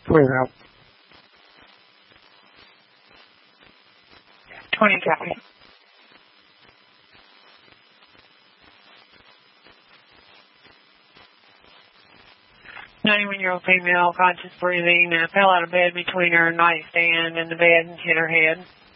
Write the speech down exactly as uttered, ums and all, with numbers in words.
Clear out. twenty, copy. ninety-one-year-old female, conscious breathing, uh, fell out of bed between her nightstand and the bed and hit her head.